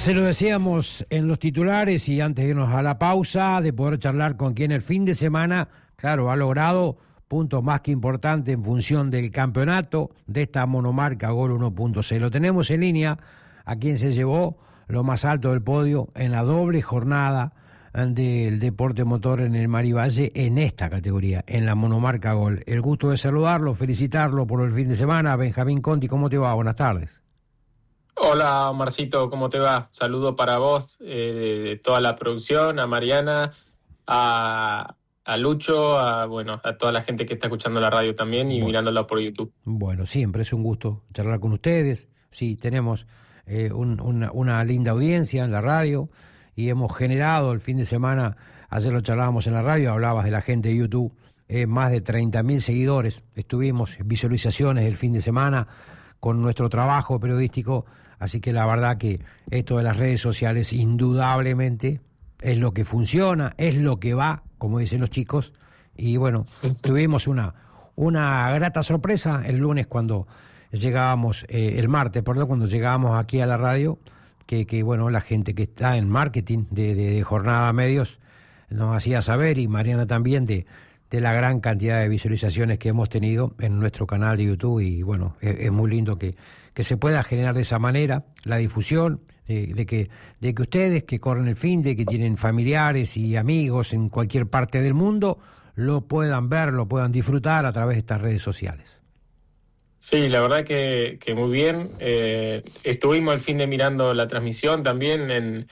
Se lo decíamos en los titulares y antes de irnos a la pausa, de poder charlar con quien el fin de semana, claro, ha logrado puntos más que importantes en función del campeonato de esta monomarca Gol 1.6. Lo tenemos en línea a quien se llevó lo más alto del podio en la doble jornada del deporte motor en el Marivalle en esta categoría, en la monomarca Gol. El gusto de saludarlo, felicitarlo por el fin de semana. Benjamín Conti, ¿cómo te va? Buenas tardes. Hola, Omarcito, ¿cómo te va? Saludo para vos, de toda la producción, a Mariana, a Lucho, a toda la gente que está escuchando la radio también y mirándola por YouTube. Bueno, siempre es un gusto charlar con ustedes. Sí, tenemos una linda audiencia en la radio y hemos generado el fin de semana, ayer lo charlábamos en la radio, hablabas de la gente de YouTube, más de 30.000 seguidores. Estuvimos visualizaciones el fin de semana con nuestro trabajo periodístico, así que la verdad que esto de las redes sociales indudablemente es lo que funciona, es lo que va, como dicen los chicos, y bueno, tuvimos una grata sorpresa el lunes cuando llegábamos, el martes, perdón, cuando llegábamos aquí a la radio, que bueno, la gente que está en marketing de Jornada Medios nos hacía saber, y Mariana también, de la gran cantidad de visualizaciones que hemos tenido en nuestro canal de YouTube, y bueno, es muy lindo que se pueda generar de esa manera la difusión, de que ustedes que corren el fin de que tienen familiares y amigos en cualquier parte del mundo, lo puedan ver, lo puedan disfrutar a través de estas redes sociales. Sí, la verdad que muy bien. Estuvimos el fin de mirando la transmisión también en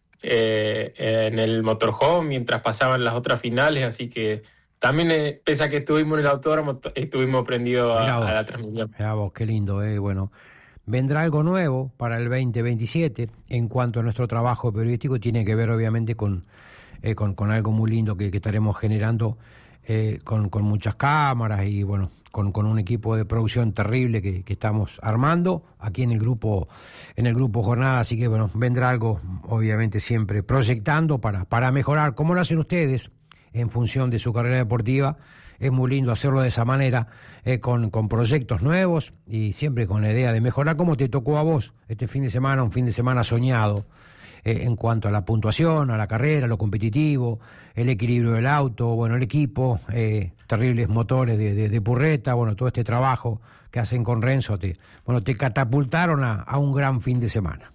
el motorhome mientras pasaban las otras finales, así que también, pese a que estuvimos en el autódromo, estuvimos prendidos a la transmisión. Mirá vos, qué lindo, bueno. Vendrá algo nuevo para el 2027 en cuanto a nuestro trabajo periodístico, tiene que ver obviamente con algo muy lindo que estaremos generando, con muchas cámaras y bueno, con un equipo de producción terrible que estamos armando aquí en el grupo Jornada, así que bueno, vendrá algo obviamente siempre proyectando para mejorar, como lo hacen ustedes en función de su carrera deportiva. Es muy lindo hacerlo de esa manera, con proyectos nuevos y siempre con la idea de mejorar, como te tocó a vos este fin de semana, un fin de semana soñado, en cuanto a la puntuación, a la carrera, lo competitivo, el equilibrio del auto, bueno, el equipo, terribles motores de purreta, bueno, todo este trabajo que hacen con Renzo, te catapultaron a un gran fin de semana.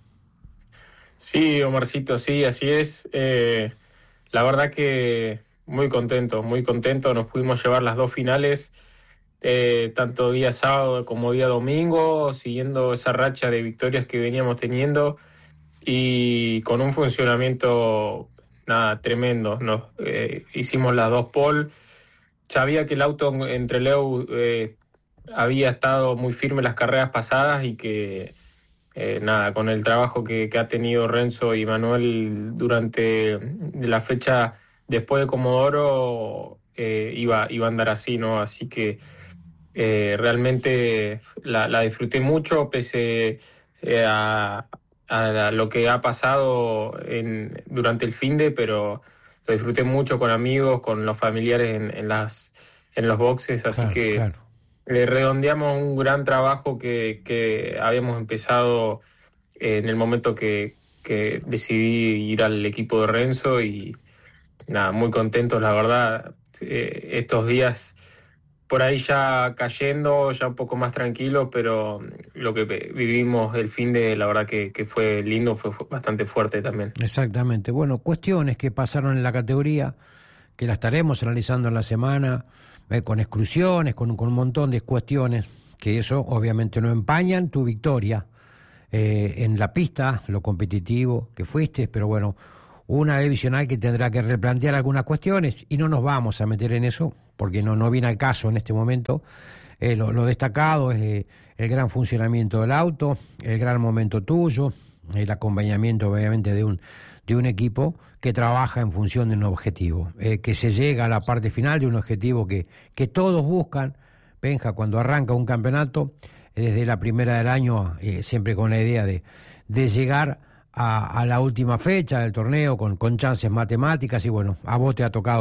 Sí, Omarcito, sí, así es. La verdad que muy contento, nos pudimos llevar las dos finales, tanto día sábado como día domingo, siguiendo esa racha de victorias que veníamos teniendo y con un funcionamiento tremendo. Hicimos las dos pole. Sabía que el auto entre Leu había estado muy firme las carreras pasadas y que con el trabajo que ha tenido Renzo y Manuel durante la fecha después de Comodoro, iba a andar así, ¿no? Así que realmente la disfruté mucho, pese a lo que ha pasado durante el finde, pero lo disfruté mucho con amigos, con los familiares en los boxes, así claro. Redondeamos un gran trabajo que habíamos empezado en el momento que decidí ir al equipo de Renzo y muy contentos, la verdad. Estos días por ahí ya cayendo, ya un poco más tranquilo, pero lo que vivimos el fin de, la verdad que fue lindo, fue bastante fuerte también. Exactamente. Bueno, cuestiones que pasaron en la categoría, que la estaremos analizando en la semana, con exclusiones, con un montón de cuestiones, que eso obviamente no empañan tu victoria en la pista, lo competitivo que fuiste, pero bueno, una divisional que tendrá que replantear algunas cuestiones y no nos vamos a meter en eso porque no viene al caso en este momento. Lo destacado es el gran funcionamiento del auto, el gran momento tuyo, el acompañamiento obviamente de un equipo que trabaja en función de un objetivo, que se llega a la parte final de un objetivo que todos buscan. Benja, cuando arranca un campeonato, desde la primera del año, siempre con la idea de llegar a la última fecha del torneo con chances matemáticas, y bueno, a vos te ha tocado